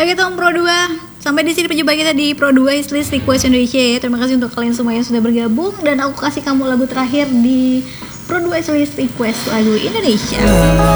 gitu Om Pro 2. Sampai di sini perjumpaan kita di Pro 2 List Request Indonesia ya. Terima kasih untuk kalian semua yang sudah bergabung, dan aku kasih kamu lagu terakhir di Pro 2 List Request lagu Indonesia.